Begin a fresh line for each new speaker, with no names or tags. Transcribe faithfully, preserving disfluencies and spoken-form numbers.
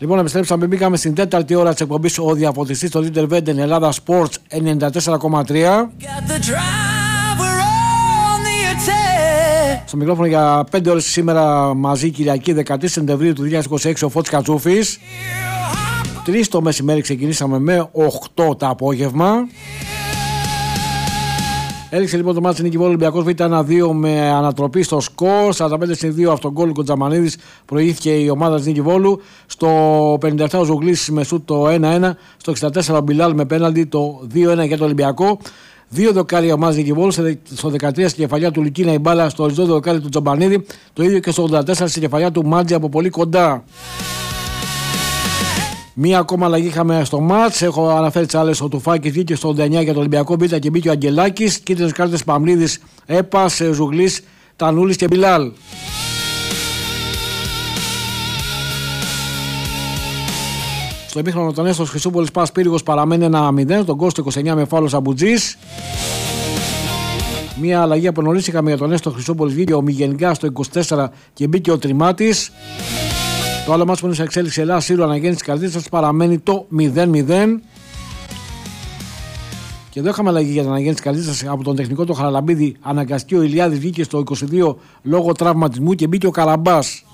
Λοιπόν, επιστρέψαμε, μπήκαμε στην τέταρτη ώρα της εκπομπής Ο Διαφωτιστής στο Leader Venden Ελλάδα Sports ενενήντα τέσσερα κόμμα τρία. Στο μικρόφωνο για πέντε ώρες σήμερα μαζί, Κυριακή δεκατρείς Σεπτεμβρίου του δύο χιλιάδες είκοσι έξι, ο Φώτης Κατσούφης. τρεις το μεσημέρι ξεκινήσαμε με οκτώ το απόγευμα. Έληξε λοιπόν το μάτι στην Νίκη Βόλου, Ολυμπιακός Β' ένα δύο με ανατροπή στο σκορ. σαράντα πέντε συν δύο αυτογκόλ Κοντζαμανίδης, προηγήθηκε η ομάδα της Νίκη Βόλου. Στο πενήντα επτά ο Ζουγλής με σούτ το ένα ένα. Στο εξήντα τέσσερα ο Μπιλάλ με πέναλτι το δύο ένα για το Ολυμπιακό. Δύο δοκάρια ομάδα Νίκη Βόλου. Στο δεκατρία στη κεφαλιά του Λικίνα η μπάλα στο οριζόντιο δοκάρι του Τζαμπανίδη. Το ίδιο και στο ογδόντα τέσσερα στη κεφαλιά του Μάντζη από πολύ κοντά. Μία ακόμα αλλαγή είχαμε στο μάτς. Έχω αναφέρει τις άλλες. Ο Τουφάκης βγήκε στο ογδόντα εννιά για το Ολυμπιακό Β' και μπήκε ο Αγγελάκης. Κίτρινες κάρτες Παμλίδης, Έπας, Ζουγλής, Τανούλης και Μπιλάλ. Στο εμίχρονο τον Έστος Χρυσούπολης Πας Πύργος παραμένει ένα μηδέν. Τον Κώστο είκοσι εννιά με φάουλο Σαμπουτζής. Μία αλλαγή από νωρίς είχαμε για τον Έστο Χρυσούπολης. Βγήκε ο Μιγενικά στο είκοσι τέσσερα και μπήκε ο Τριμάτης. Το άλλο μάτς που είναι σε εξέλιξη Ελλάδα Σύρου Αναγέννησης Καρδίτσας παραμένει το μηδέν μηδέν. Και εδώ είχαμε αλλαγή για την Αναγέννηση Καρδίτσας από τον τεχνικό του Χαραλαμπίδη. Αναγκαστική ο Ηλιάδης βγήκε στο είκοσι δύο λόγω τραυματισμού και μπήκε ο Καραμπάς.